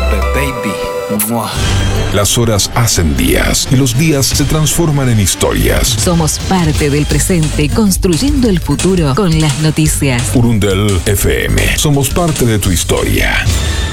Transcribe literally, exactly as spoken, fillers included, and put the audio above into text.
suave, baby. Mua. Las horas hacen días y los días se transforman en historias. Somos parte del presente, construyendo el futuro con las noticias. Urundel F M. Somos parte de tu historia.